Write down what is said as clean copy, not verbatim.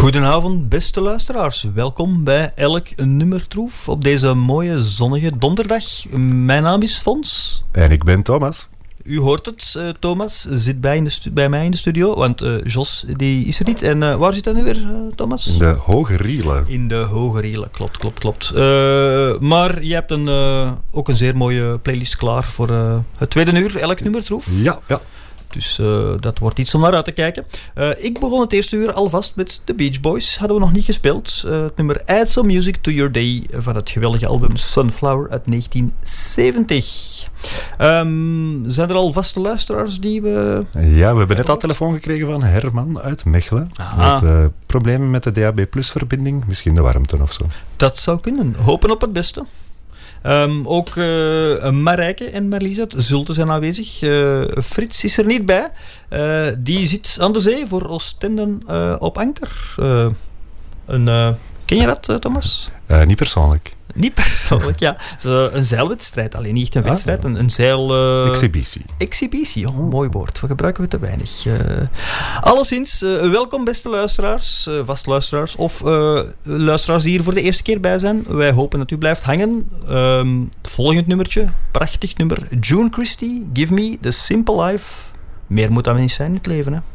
Goedenavond, beste luisteraars. Welkom bij Elk Nummertroef op deze mooie zonnige donderdag. Mijn naam is Fons. En ik ben Thomas. U hoort het, Thomas zit bij mij in de studio, want Jos die is er niet. En waar zit hij nu weer, Thomas? In de Hoge Rielen. In de Hoge Rielen, klopt. Maar je hebt ook een zeer mooie playlist klaar voor het tweede uur, Elk Nummertroef. Ja. Dus dat wordt iets om naar uit te kijken. Ik begon het eerste uur alvast met The Beach Boys. Hadden we nog niet gespeeld. Het nummer Add Some Music to Your Day van het geweldige album Sunflower uit 1970. Zijn er al vaste luisteraars die we... Ja, we hebben net al telefoon gekregen van Herman uit Mechelen. Met problemen met de DAB Plus verbinding. Misschien de warmte of zo. Dat zou kunnen. Hopen op het beste. Ook Marijke en Marlies uit Zulte zijn aanwezig. Frits is er niet bij. Die zit aan de zee voor Oostende op anker. Ken je dat, Thomas? Niet persoonlijk. Niet persoonlijk, ja. Een zeilwedstrijd, alleen niet een wedstrijd. Een zeil... Exhibitie. Exhibitie, mooi woord. We gebruiken we te weinig. Alleszins, welkom beste luisteraars, vastluisteraars of luisteraars die hier voor de eerste keer bij zijn. Wij hopen dat u blijft hangen. Het volgende nummertje, prachtig nummer. June Christie, Give Me the Simple Life. Meer moet dat niet zijn in het leven, hè.